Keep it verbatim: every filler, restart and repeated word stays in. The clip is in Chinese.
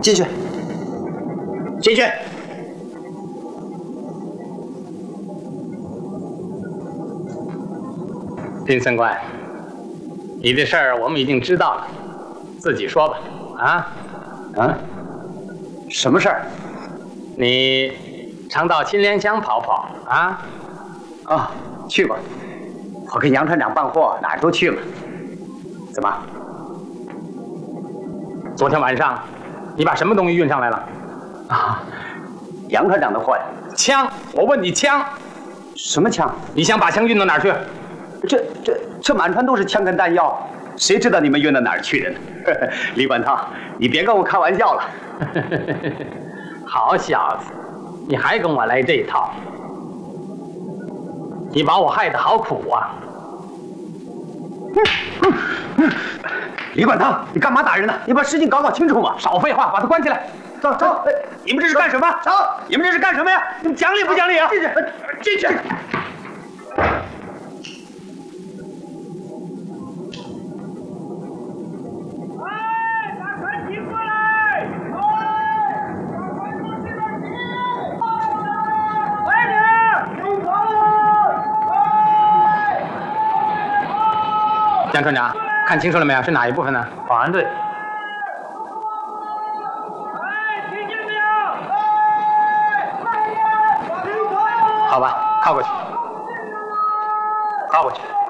进去，进去。 丁森官，你的事儿我们已经知道了，自己说吧。啊， 啊，什么事儿？ 你常到秦莲乡跑跑啊？ 啊，去过。我跟杨船长办货，哪儿都去了。怎么？ 昨天晚上，你把什么东西运上来了？ 啊，杨船长的货呀。 枪！我问你枪， 什么枪？ 你想把枪运到哪儿去？ 这这这满船都是枪跟弹药，谁知道你们运到哪儿去的呢？李管涛，你别跟我开玩笑了。 好小子，你还跟我来这一套？你把我害得好苦啊！ 李管涛，你干嘛打人呢？你把事情搞搞清楚嘛！ 少废话，把他关起来。 走走，你们这是干什么？走，你们这是干什么呀？你们讲理不讲理啊？进去，进去。 杨船长，看清楚了没有？是哪一部分呢？保安队。好吧，靠过去，靠过去。